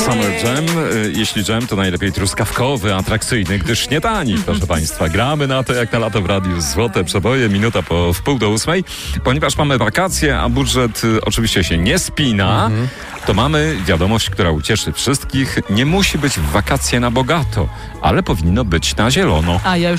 Summer Jam. Jeśli jam, to najlepiej truskawkowy, atrakcyjny, gdyż nie tani, proszę Państwa. Gramy na to jak na lato w radiu. Złote przeboje, minuta po wpół do 8. Ponieważ mamy wakacje, a budżet oczywiście się nie spina, to mamy wiadomość, która ucieszy wszystkich. Nie musi być w wakacje na bogato, ale powinno być na zielono. A ja już